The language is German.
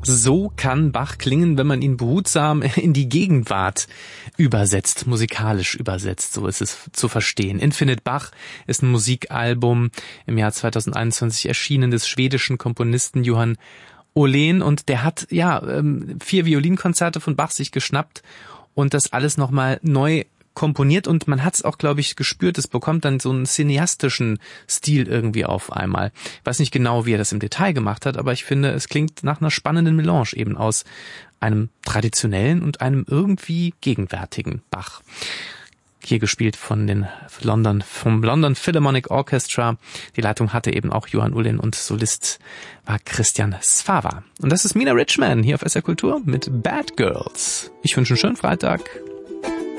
So kann Bach klingen, wenn man ihn behutsam in die Gegenwart übersetzt, musikalisch übersetzt, so ist es zu verstehen. Infinite Bach ist ein Musikalbum im Jahr 2021 erschienen des schwedischen Komponisten Johan Åhlén, und der hat 4 Violinkonzerte von Bach sich geschnappt und das alles nochmal neu komponiert, und man hat es auch, glaube ich, gespürt, es bekommt dann so einen cineastischen Stil irgendwie auf einmal. Ich weiß nicht genau, wie er das im Detail gemacht hat, aber ich finde, es klingt nach einer spannenden Melange eben aus einem traditionellen und einem irgendwie gegenwärtigen Bach. Hier gespielt vom London Philharmonic Orchestra. Die Leitung hatte eben auch Johan Åhlén und Solist war Christian Svava. Und das ist Mina Richman hier auf SR Kultur mit Bad Girls. Ich wünsche einen schönen Freitag.